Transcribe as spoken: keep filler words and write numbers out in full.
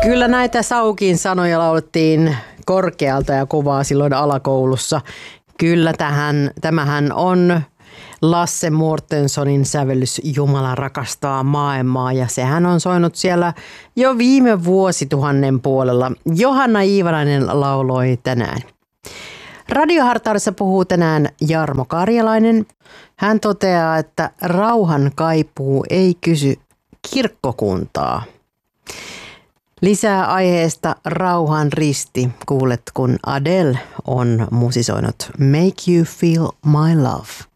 Kyllä näitä Saukin sanoja laulettiin korkealta ja kovaa silloin alakoulussa. Kyllä tähän, tämähän on Lasse Mårtenssonin sävellys Jumala rakastaa maailmaa ja sehän on soinut siellä jo viime vuosituhannen puolella. Johanna Iivanainen lauloi tänään. Radiohartaudessa puhuu tänään Jarmo Karjalainen. Hän toteaa, että rauhan kaipuu ei kysy kirkkokuntaa. Lisää aiheesta Rauhan risti. Kuulet, kun Adele on musisoinut Make You Feel My Love.